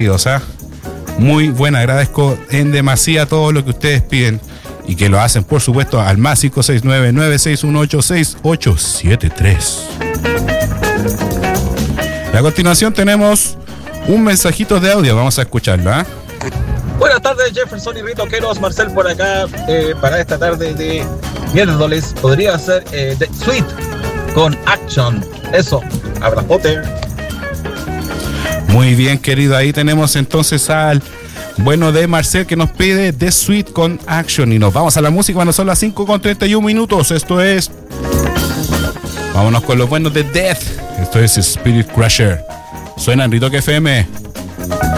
queridos, muy buena. Agradezco en demasía todo lo que ustedes piden y que lo hacen, por supuesto, al más 569-9618-6873. A continuación tenemos un mensajito de audio, vamos a escucharlo. Buenas tardes, Jefferson y Rito Queros, Marcel por acá, para esta tarde de miércoles. Podría ser The Sweet con Action. Eso, abrazote. Muy bien, querido, ahí tenemos entonces al bueno de Marcel que nos pide The Sweet con Action. Y nos vamos a la música cuando son las 5:31. Esto es... Vámonos con los buenos de Death. Esto es Spirit Crusher. Suena en Ritoque FM.